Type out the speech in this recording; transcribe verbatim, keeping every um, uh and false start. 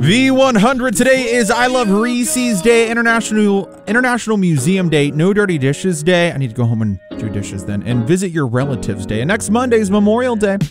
V one hundred today is I Love Reese's Day, International International Museum Day, No Dirty Dishes Day. I need to go home and do dishes then. And Visit Your Relatives Day. And next Monday is Memorial Day.